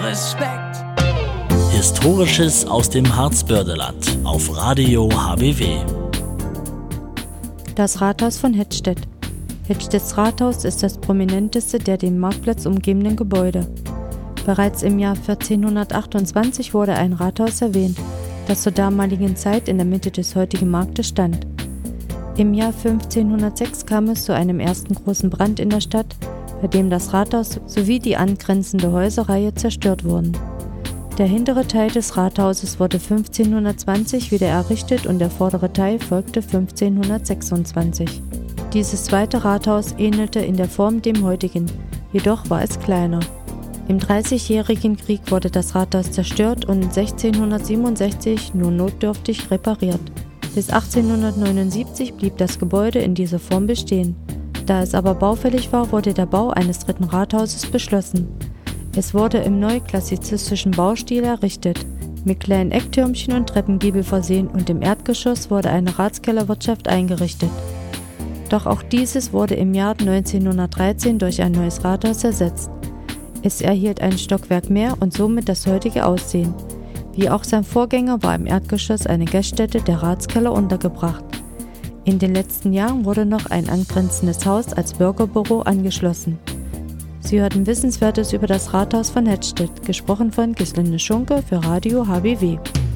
Respekt. Historisches aus dem Harzbördeland auf Radio HBW. Das Rathaus von Hettstedt. Hettstedts Rathaus ist das prominenteste der den Marktplatz umgebenden Gebäude. Bereits im Jahr 1428 wurde ein Rathaus erwähnt, das zur damaligen Zeit in der Mitte des heutigen Marktes stand. Im Jahr 1506 kam es zu einem ersten großen Brand in der Stadt, bei dem das Rathaus sowie die angrenzende Häuserreihe zerstört wurden. Der hintere Teil des Rathauses wurde 1520 wieder errichtet und der vordere Teil folgte 1526. Dieses zweite Rathaus ähnelte in der Form dem heutigen, jedoch war es kleiner. Im Dreißigjährigen Krieg wurde das Rathaus zerstört und 1667 nur notdürftig repariert. Bis 1879 blieb das Gebäude in dieser Form bestehen. Da es aber baufällig war, wurde der Bau eines dritten Rathauses beschlossen. Es wurde im neuklassizistischen Baustil errichtet, mit kleinen Ecktürmchen und Treppengiebel versehen, und im Erdgeschoss wurde eine Ratskellerwirtschaft eingerichtet. Doch auch dieses wurde im Jahr 1913 durch ein neues Rathaus ersetzt. Es erhielt ein Stockwerk mehr und somit das heutige Aussehen. Wie auch sein Vorgänger war im Erdgeschoss eine Gaststätte, der Ratskeller, untergebracht. In den letzten Jahren wurde noch ein angrenzendes Haus als Bürgerbüro angeschlossen. Sie hörten Wissenswertes über das Rathaus von Hettstedt, gesprochen von Gislinde Schunke für Radio HBW.